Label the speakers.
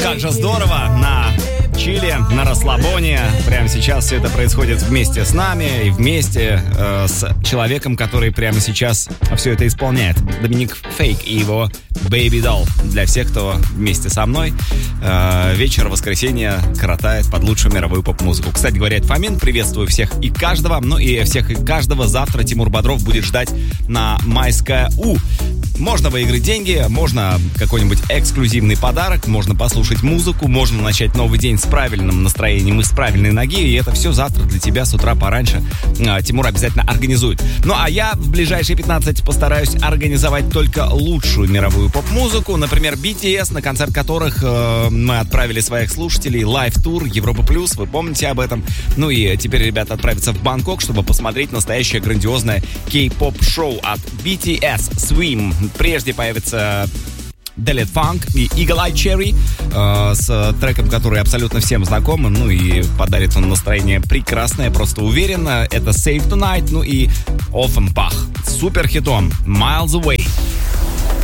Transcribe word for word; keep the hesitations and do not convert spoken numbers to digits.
Speaker 1: как же здорово на чили, на расслабоне. Прямо сейчас все это происходит вместе с нами и вместе э, с человеком, который прямо сейчас все это исполняет. Доминик Фейк и его Baby Doll. Для всех, кто вместе со мной э, вечер воскресенья коротает под лучшую мировую поп-музыку. Кстати говоря, это Фомин. Приветствую всех и каждого. Ну и всех и каждого завтра Тимур Бодров будет ждать на Майское У. Можно выиграть деньги, можно какой-нибудь эксклюзивный подарок, можно послушать музыку, можно начать новый день с правильным настроением и с правильной ноги, и это все завтра для тебя с утра пораньше Тимур обязательно организует. Ну а я в ближайшие пятнадцать постараюсь организовать только лучшую мировую поп-музыку, например, би ти эс, на концерт которых э, мы отправили своих слушателей, лайв-тур Европа Плюс, вы помните об этом. Ну и теперь ребята отправятся в Бангкок, чтобы посмотреть настоящее грандиозное кей-поп-шоу от би ти эс Swim. Прежде появится Delete Funk и Eagle Eye Cherry э, с треком, который абсолютно всем знаком. Ну и подарит он настроение прекрасное, просто уверенно. Это Save Tonight, ну и Offenbach. Супер хитом Miles Away.